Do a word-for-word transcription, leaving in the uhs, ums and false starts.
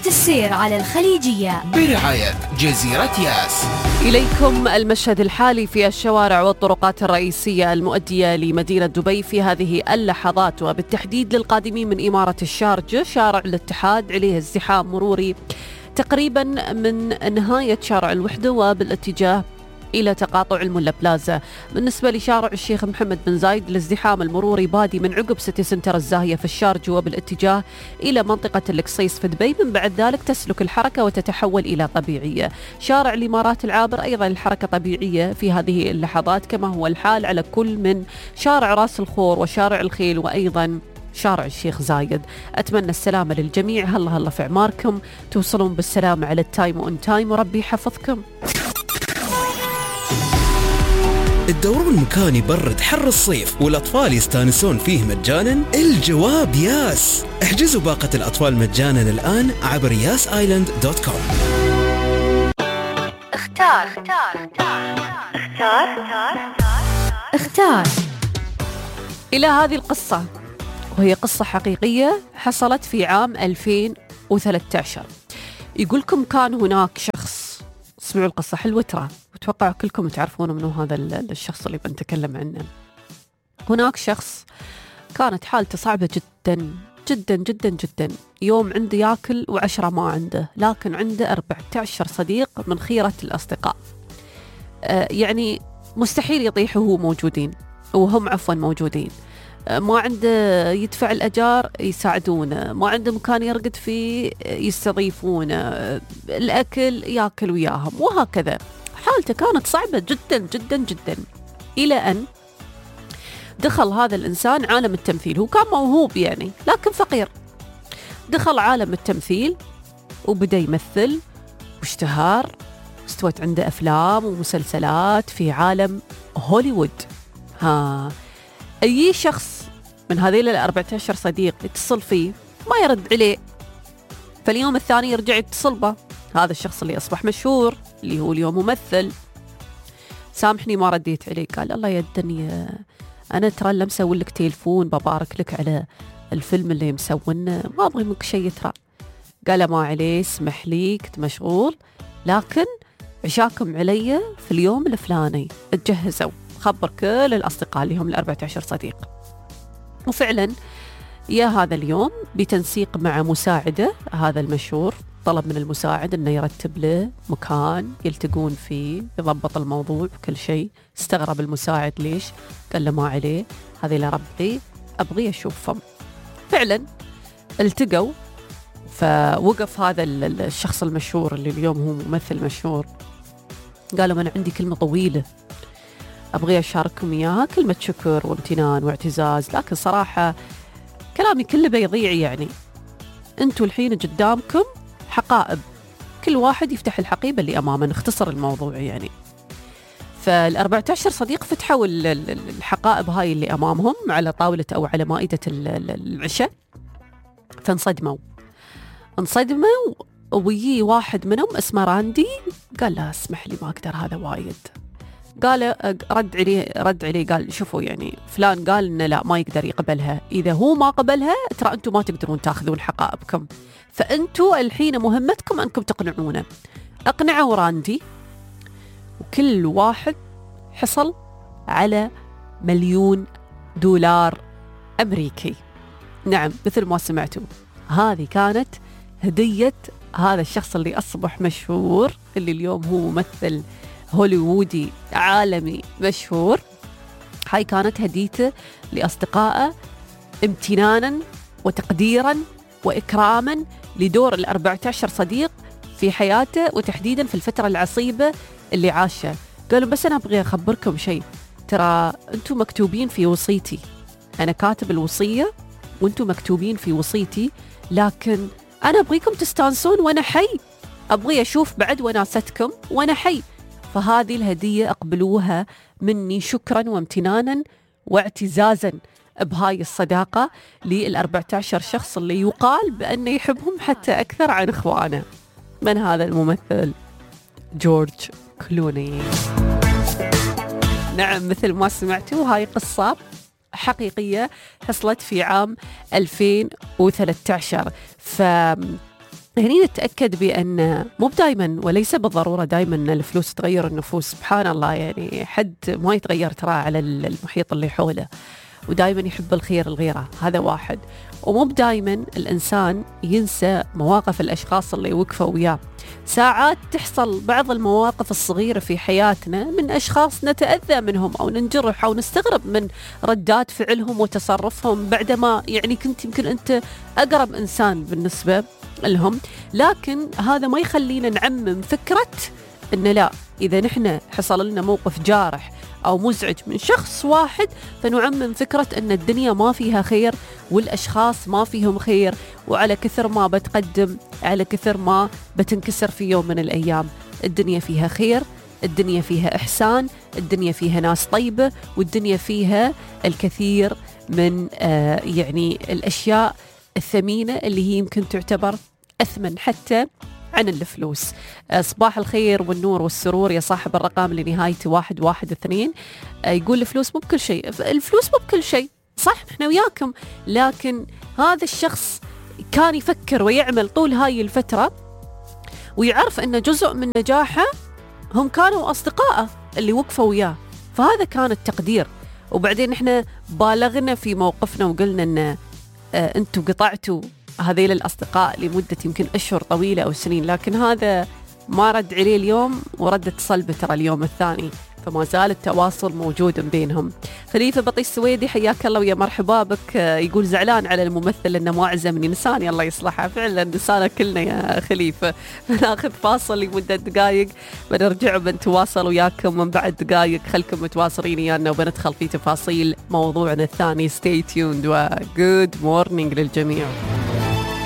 السير على الخليجية برعاية جزيرة ياس. إليكم المشهد الحالي في الشوارع والطرقات الرئيسية المؤدية لمدينة دبي في هذه اللحظات، وبالتحديد للقادمين من إمارة الشارجة. شارع الاتحاد عليه ازدحام مروري تقريبا من نهاية شارع الوحدة وبالاتجاه إلى تقاطع الملا بلازا. بالنسبة لشارع الشيخ محمد بن زايد، الازدحام المروري بادي من عقب سيتي سنتر الزاهية في الشارجة وبالاتجاه إلى منطقة القصيص في دبي. من بعد ذلك تسلك الحركة وتتحول إلى طبيعية. شارع الإمارات العابر أيضا الحركة طبيعية في هذه اللحظات، كما هو الحال على كل من شارع راس الخور وشارع الخيل وأيضا شارع الشيخ زايد. أتمنى السلامة للجميع. هلا هلا في عماركم، توصلون بالسلامة على التايم وأون تايم، وربي يحفظكم. الدورون مكان يبرد حر الصيف والأطفال يستانسون فيه مجانا؟ الجواب ياس. احجزوا باقة الأطفال مجانا الآن عبر ياس آيلاند دوت كوم. اختار اختار اختار اختار إلى هذه القصة، وهي قصة حقيقية حصلت في عام ألفين وثلاثة عشر. يقولكم كان هناك شخص، اسمعوا القصة حلوة ترى، وتوقع كلكم تعرفون منو هذا الشخص اللي بنتكلم عنه. هناك شخص كانت حالته صعبة جدا جدا جدا جدا. يوم عنده ياكل وعشرة ما عنده، لكن عنده أربعة عشر صديق من خيرة الأصدقاء. آه يعني مستحيل يطيحوا وهو موجودين وهم عفوا موجودين. ما عنده يدفع الأجار يساعدونه، ما عنده مكان يرقد فيه يستضيفونه، الأكل يأكل وياهم، وهكذا. حالته كانت صعبة جدا جدا جدا، إلى أن دخل هذا الإنسان عالم التمثيل. هو كان موهوب يعني، لكن فقير. دخل عالم التمثيل وبدأ يمثل واشتهر، استوت عنده أفلام ومسلسلات في عالم هوليوود. ها أي شخص من هذيل الأربعة عشر صديق يتصل فيه ما يرد عليه، فاليوم الثاني يرجع يتصل به هذا الشخص اللي أصبح مشهور، اللي هو اليوم ممثل. سامحني ما رديت عليه. قال الله يا الدنيا، أنا ترى اللي مسوي لك تليفون ببارك لك على الفيلم اللي مسوينه، ما أبغي منك شيء ترى. قال ما عليه، اسمح لي كنت مشغول، لكن عشاكم علي في اليوم الفلاني. اتجهزوا، خبر كل الأصدقاء اللي هم الأربعة عشر صديق. وفعلا يا هذا اليوم بتنسيق مع مساعدة هذا المشهور، طلب من المساعد أنه يرتب له مكان يلتقون فيه، يضبط الموضوع وكل شيء. استغرب المساعد ليش؟ قال له ما عليه، هذه لربي أبغي أشوفهم. فعلا التقوا، فوقف هذا الشخص المشهور اللي اليوم هو ممثل مشهور، قالوا أنا عندي كلمة طويلة أبغي أشارككم إياها، كلمة شكر وامتنان واعتزاز، لكن صراحة كلامي كله بيضيع. يعني أنتوا الحين قدامكم حقائب، كل واحد يفتح الحقيبة اللي أمامه، نختصر الموضوع يعني. فالأربعة عشر صديق فتحوا الحقائب هاي اللي أمامهم على طاولة أو على مائدة العشاء، فانصدموا انصدموا ويجي واحد منهم اسمه راندي، قال لا اسمح لي ما أقدر، هذا وايد. قال رد عليه رد عليه قال شوفوا يعني فلان قال إنه لا ما يقدر يقبلها، إذا هو ما قبلها ترى أنتم ما تقدرون تأخذون حقائبكم، فأنتوا الحين مهمتكم أنكم تقنعونه. أقنعوا راندي، وكل واحد حصل على مليون دولار أمريكي. نعم مثل ما سمعتوا، هذه كانت هدية هذا الشخص اللي أصبح مشهور، اللي اليوم هو ممثل هوليوودي عالمي مشهور. هاي كانت هديته لأصدقائه امتنانا وتقديرا وإكراما لدور الأربعة عشر صديق في حياته، وتحديدا في الفترة العصيبة اللي عاشها. قالوا بس أنا أبغي أخبركم شيء، ترى أنتم مكتوبين في وصيتي، أنا كاتب الوصية وأنتم مكتوبين في وصيتي، لكن أنا أبغيكم تستانسون وأنا حي، أبغي أشوف بعد وناستكم وأنا حي، فهذه الهدية أقبلوها مني شكرا وامتنانا واعتزازا بهاي الصداقة للأربعة عشر شخص اللي يقال بأنه يحبهم حتى أكثر عن إخوانه. من هذا الممثل؟ جورج كلوني. نعم مثل ما سمعتوا، هاي قصة حقيقية حصلت في عام ألفين وثلاثة عشر. ف هني نتأكد بأن مو دائما وليس بالضرورة دائما أن الفلوس تغير النفوس. سبحان الله، يعني حد ما يتغير ترى على المحيط اللي حوله، ودائما يحب الخير الغيره، هذا واحد. ومو دائما الإنسان ينسى مواقف الأشخاص اللي وقفوا وياه. ساعات تحصل بعض المواقف الصغيرة في حياتنا من أشخاص نتأذى منهم أو ننجرح أو نستغرب من ردات فعلهم وتصرفهم بعدما يعني كنت يمكن أنت أقرب إنسان بالنسبة لهم، لكن هذا ما يخلينا نعمم فكرة إن لا، إذا نحن حصل لنا موقف جارح أو مزعج من شخص واحد فنعمم فكرة أن الدنيا ما فيها خير والأشخاص ما فيهم خير، وعلى كثر ما بتقدم على كثر ما بتنكسر في يوم من الأيام. الدنيا فيها خير، الدنيا فيها إحسان، الدنيا فيها ناس طيبة، والدنيا فيها الكثير من آه يعني الأشياء الثمينة اللي هي يمكن تعتبر أثمن حتى عن الفلوس. صباح الخير والنور والسرور يا صاحب الرقم اللي نهايته واحد واحد اثنين. يقول الفلوس مو بكل شيء، الفلوس مو بكل شيء، صح احنا وياكم، لكن هذا الشخص كان يفكر ويعمل طول هاي الفترة ويعرف أن جزء من نجاحه هم كانوا أصدقائه اللي وقفوا وياه، فهذا كان التقدير. وبعدين احنا بالغنا في موقفنا وقلنا أن اه انتوا قطعتوا هذيل الأصدقاء لمدة يمكن أشهر طويلة أو سنين، لكن هذا ما رد عليه اليوم وردت صلبة ترى اليوم الثاني، فما زال التواصل موجود بينهم. خليفة بطي السويدي حياك الله ويا مرحبا بك. يقول زعلان على الممثل لأنه ما عزمني. نساني الله يصلحها، فعلا نسانا كلنا يا خليفة. ناخذ فاصل لمدة دقائق بنرجع وبنتواصل وياكم من بعد دقائق. خلكم متواصلين ويانا وبندخل في تفاصيل موضوعنا الثاني. stay tuned و good morning للجميع.